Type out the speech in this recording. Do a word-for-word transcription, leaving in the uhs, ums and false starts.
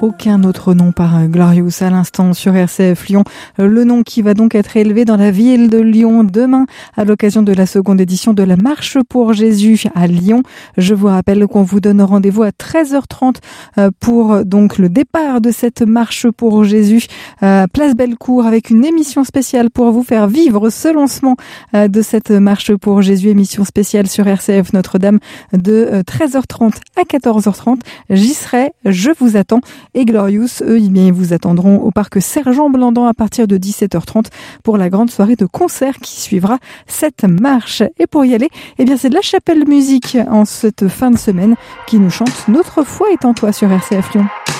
Aucun autre nom par Glorious à l'instant sur R C F Lyon. Le nom qui va donc être élevé dans la ville de Lyon demain à l'occasion de la seconde édition de la Marche pour Jésus à Lyon. Je vous rappelle qu'on vous donne rendez-vous à treize heures trente pour donc le départ de cette Marche pour Jésus à Place Bellecour avec une émission spéciale pour vous faire vivre ce lancement de cette Marche pour Jésus, émission spéciale sur R C F Notre-Dame de treize heures trente à quatorze heures trente. J'y serai, je vous attends. Et Glorious, eux, eh bien, ils vous attendront au parc Sergent-Blandan à partir de dix-sept heures trente pour la grande soirée de concert qui suivra cette marche. Et pour y aller, eh bien, c'est de la Chapelle Musique en cette fin de semaine qui nous chante Notre foi est en toi sur R C F Lyon.